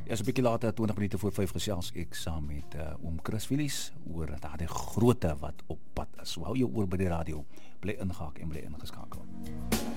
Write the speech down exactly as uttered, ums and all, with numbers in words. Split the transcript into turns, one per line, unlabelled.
Ja, so 'n bietjie later, twintig minute voor vyf gesels ek saam met uh, oom Chris Willies oor daardie grootte wat op pad is. So hou jou oor by die radio, bly ingehaak en bly ingeskakel.